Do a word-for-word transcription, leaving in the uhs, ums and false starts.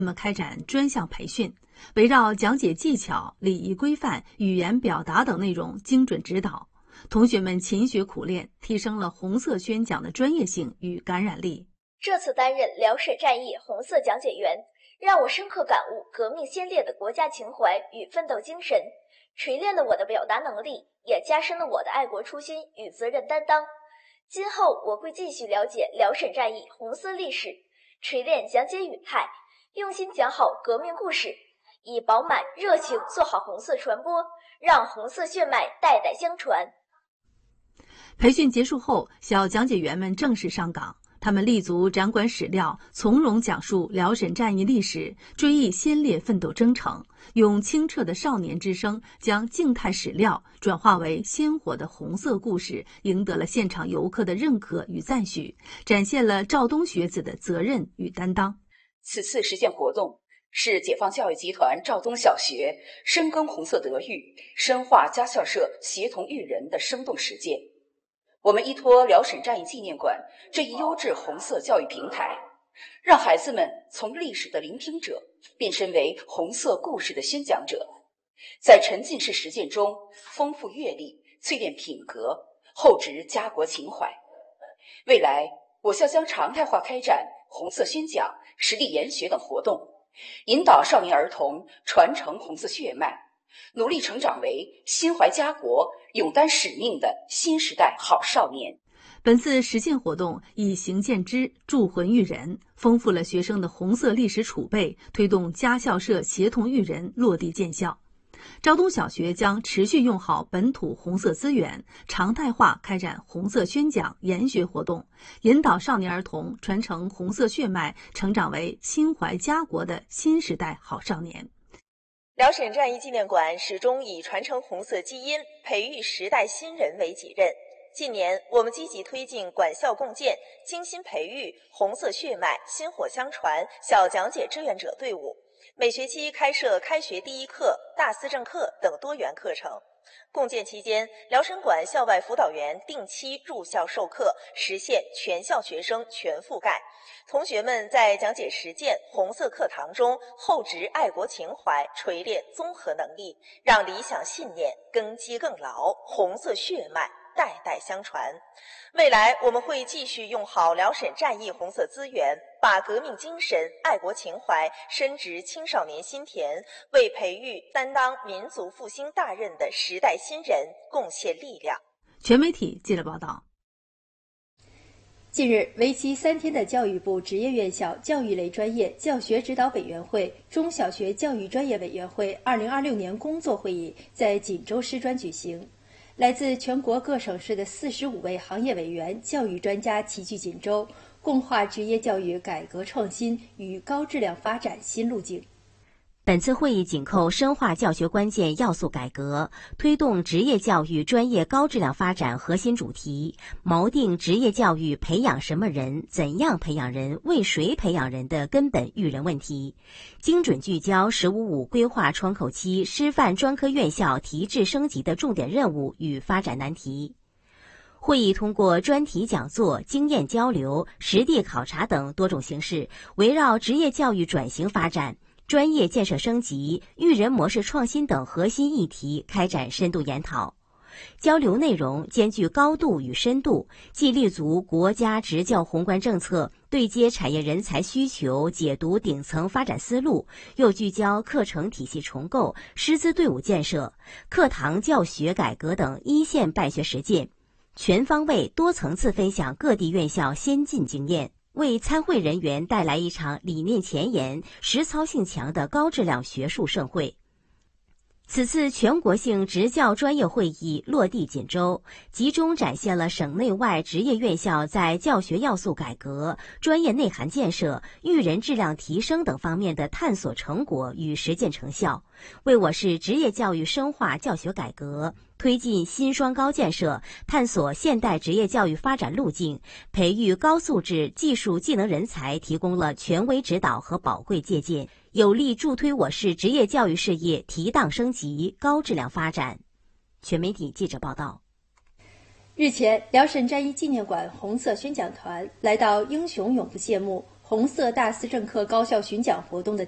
们开展专项培训，围绕讲解技巧、礼仪规范、语言表达等内容精准指导。同学们勤学苦练，提升了红色宣讲的专业性与感染力。 这次担任辽沈战役红色讲解员，让我深刻感悟革命先烈的国家情怀与奋斗精神，锤炼了我的表达能力，也加深了我的爱国初心与责任担当。今后我会继续了解辽沈战役红色历史，锤炼讲解语态，用心讲好革命故事，以饱满热情做好红色传播，让红色血脉代代相传。 培训结束后，小讲解员们正式上岗。他们立足掌管史料，从容讲述辽沈战役历史，追忆先烈奋斗征程，用清澈的少年之声将静态史料转化为鲜活的红色故事，赢得了现场游客的认可与赞许，展现了肇东学子的责任与担当。 此次实践活动是解放教育集团肇东小学深耕红色德育、深化家校社协同育人的生动实践。我们依托辽沈战役纪念馆这一优质红色教育平台，让孩子们从历史的聆听者变身为红色故事的宣讲者，在沉浸式实践中丰富阅历、淬炼品格、厚植家国情怀。未来，我校将常态化开展红色宣讲、实地研学等活动，引导少年儿童传承红色血脉，努力成长为心怀家国、勇担使命的新时代好少年。 本次实践活动以行见知、铸魂育人，丰富了学生的红色历史储备，推动家校社协同育人落地见效。肇东小学将持续用好本土红色资源，常态化开展红色宣讲、研学活动，引导少年儿童传承红色血脉，成长为心怀家国的新时代好少年。 辽沈战役纪念馆始终以传承红色基因、培育时代新人为己任。近年，我们积极推进管校共建，精心培育红色血脉、薪火相传小讲解志愿者队伍。每学期开设开学第一课、大思政课等多元课程。共建期间，辽沈馆校外辅导员定期入校授课，实现全校学生全覆盖。同学们在讲解实践红色课堂中厚植爱国情怀，锤炼综合能力，让理想信念根基更牢，红色血脉代代相传。未来我们会继续用好辽沈战役红色资源，把革命精神、爱国情怀深植青少年心田，为培育担当民族复兴大任的时代新人贡献力量。 全媒体记者报道。 近日，为期三天的教育部职业院校教育类专业教学指导委员会中小学教育专业委员会二零二六年工作会议在锦州师专举行。来自全国各省市的四十五位行业委员、教育专家齐聚锦州，共话职业教育改革创新与高质量发展新路径。 本次会议紧扣深化教学关键要素改革，推动职业教育专业高质量发展核心主题，锚定职业教育培养什么人、怎样培养人、为谁培养人的根本育人问题，精准聚焦“十五五”规划窗口期师范专科院校提质升级的重点任务与发展难题。会议通过专题讲座、经验交流、实地考察等多种形式，围绕职业教育转型发展、专业建设升级、育人模式创新等核心议题开展深度研讨。交流内容兼具高度与深度，既立足国家职教宏观政策，对接产业人才需求，解读顶层发展思路，又聚焦课程体系重构、师资队伍建设、课堂教学改革等一线办学实践，全方位多层次分享各地院校先进经验，为参会人员带来一场理念前沿、实操性强的高质量学术盛会。此次全国性职教专业会议落地锦州，集中展现了省内外职业院校在教学要素改革、专业内涵建设、育人质量提升等方面的探索成果与实践成效，为我市职业教育深化教学改革、推进新双高建设、探索现代职业教育发展路径、培育高素质技术技能人才提供了权威指导和宝贵借鉴，有力助推我市职业教育事业提档升级、高质量发展。全媒体记者报道。 日前，辽沈战役纪念馆红色宣讲团来到英雄永不谢幕红色大思政课高校巡讲活动的